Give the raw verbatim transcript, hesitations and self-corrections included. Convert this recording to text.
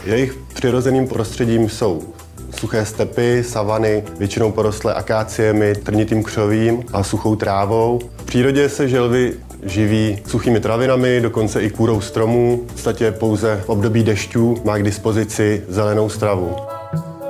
Jejich přirozeným prostředím jsou suché stepy, savany, většinou porostlé akáciemi, trnitým křovím a suchou trávou. V přírodě se želvy živí suchými travinami, dokonce i kůrou stromů. V podstatě pouze v období dešťů má k dispozici zelenou stravu.